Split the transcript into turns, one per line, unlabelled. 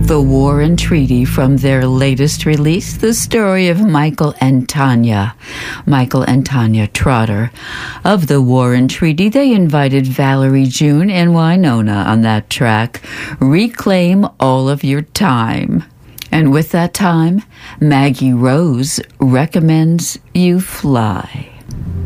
The War and Treaty from their latest release, the story of Michael and Tanya Trotter. Of The War and Treaty, they invited Valerie June and Winona on that track. Reclaim all of your time. And with that time, Maggie Rose recommends you fly.